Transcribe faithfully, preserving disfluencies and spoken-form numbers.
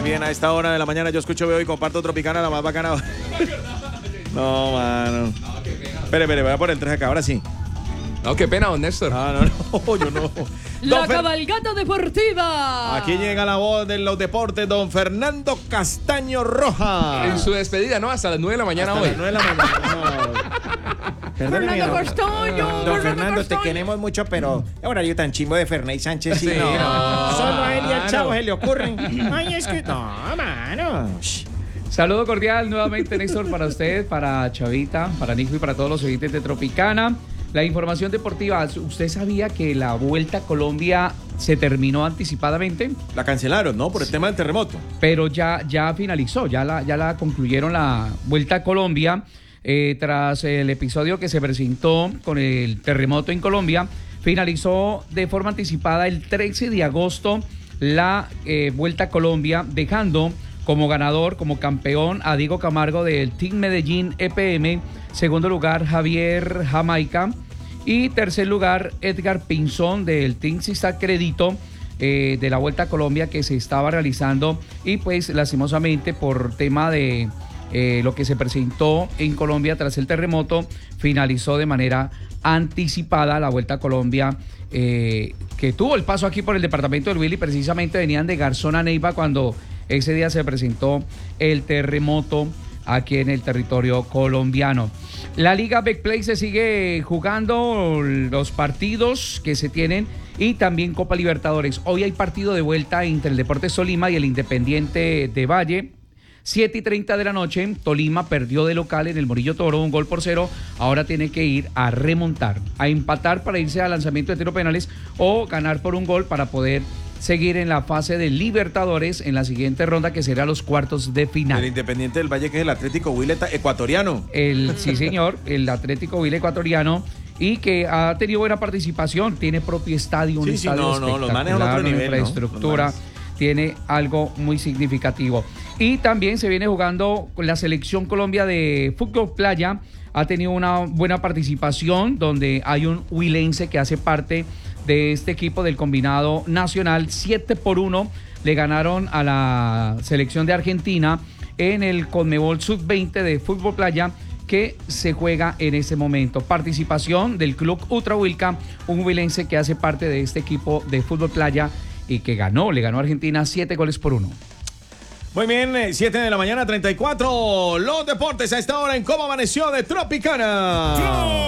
bien, a esta hora de la mañana yo escucho, veo y comparto Tropicana, la más bacana. No, mano. Espere, espere, voy a poner el tres acá, ahora sí. No, qué pena, don Néstor. No, no, no, yo no. La Don Fer- cabalgata deportiva. Aquí llega la voz de los deportes, don Fernando Castaño Roja. En su despedida, ¿no? Hasta las nueve de la mañana Hasta hoy. las nueve de la mañana. No. Fernando Fernando Castaño. Don Fernando, te queremos mucho, pero es horario tan chimbo de Ferney Sánchez. Sí, Sí, no. no. Solo a él y al Mano. chavo se le ocurren. Ay, es que no, mano. Shh. Saludo cordial nuevamente, Néstor, para usted, para Chavita, para Nico y para todos los oyentes de Tropicana. La información deportiva, ¿usted sabía que la Vuelta a Colombia se terminó anticipadamente? La cancelaron, ¿no? Por el tema del terremoto. Pero ya, ya finalizó, ya la, ya la concluyeron la Vuelta a Colombia eh, tras el episodio que se presentó con el terremoto en Colombia. Finalizó de forma anticipada el trece de agosto la eh, Vuelta a Colombia, dejando como ganador, como campeón a Diego Camargo del Team Medellín E P M, segundo lugar Javier Jamaica y tercer lugar Edgar Pinzón del Team Sista Crédito eh, de la Vuelta a Colombia que se estaba realizando y pues lastimosamente por tema de eh, lo que se presentó en Colombia tras el terremoto, finalizó de manera anticipada la Vuelta a Colombia eh, que tuvo el paso aquí por el departamento del Huila y precisamente venían de Garzón a Neiva cuando ese día se presentó el terremoto aquí en el territorio colombiano. La Liga Betplay se sigue jugando los partidos que se tienen y también Copa Libertadores. Hoy hay partido de vuelta entre el Deportes Tolima y el Independiente de Valle. siete y treinta de la noche, Tolima perdió de local en el Morillo Toro, un gol por cero. Ahora tiene que ir a remontar, a empatar para irse al lanzamiento de tiro penales o ganar por un gol para poder seguir en la fase de Libertadores en la siguiente ronda que será los cuartos de final. El Independiente del Valle, que es el Atlético Huila ecuatoriano. El, sí, señor, el Atlético Huila ecuatoriano y que ha tenido buena participación, tiene propio estadio, un Sí, sí, estadio no, no, los manes a espectacular, otro una nivel, ¿no? infraestructura, Los manes. tiene algo muy significativo. Y también se viene jugando con la selección Colombia de fútbol playa, ha tenido una buena participación donde hay un huilense que hace parte de este equipo del combinado nacional. Siete por uno le ganaron a la selección de Argentina en el Conmebol sub veinte de fútbol playa que se juega en este momento. Participación del club Ultra Huilca, un huilense que hace parte de este equipo de fútbol playa y que ganó, le ganó a Argentina siete goles por uno. Muy bien, siete de la mañana, treinta y cuatro. Los deportes a esta hora en Cómo Amaneció de Tropicana.